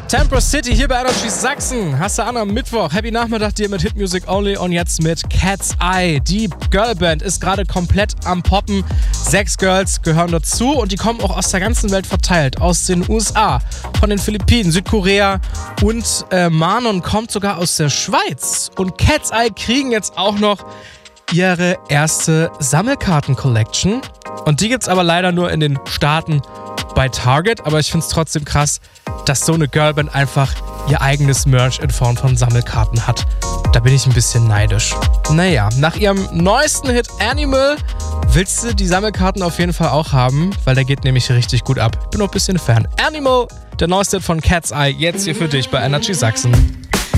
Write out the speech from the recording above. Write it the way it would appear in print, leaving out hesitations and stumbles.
Temper City hier bei Energy Sachsen. Hast du an am Mittwoch. Happy Nachmittag dir mit Hit Music Only und jetzt mit Cat's Eye. Die Girlband ist gerade komplett am Poppen. 6 Girls gehören dazu und die kommen auch aus der ganzen Welt verteilt. Aus den USA, von den Philippinen, Südkorea und Manon kommt sogar aus der Schweiz. Und Cat's Eye kriegen jetzt auch noch ihre erste Sammelkarten-Collection. Und die gibt's aber leider nur in den Staaten bei Target. Aber ich find's trotzdem krass, dass so eine Girlband einfach ihr eigenes Merch in Form von Sammelkarten hat. Da bin ich ein bisschen neidisch. Naja, nach ihrem neuesten Hit Animal willst du die Sammelkarten auf jeden Fall auch haben, weil der geht nämlich richtig gut ab. Bin noch ein bisschen Fan. Animal, der neueste Hit von Cat's Eye, jetzt hier für dich bei Energy Sachsen.